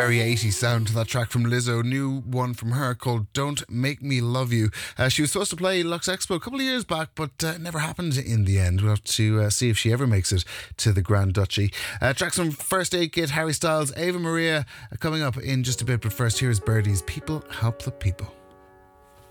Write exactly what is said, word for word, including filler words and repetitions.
Very eighties sound to that track from Lizzo. New one from her called Don't Make Me Love You. Uh, she was supposed to play Lux Expo a couple of years back, but uh, never happened in the end. We'll have to uh, see if she ever makes it to the Grand Duchy. Uh, tracks from First Aid Kit, Harry Styles, Ava Maria uh, coming up in just a bit. But first, here's Birdie's People Help the People.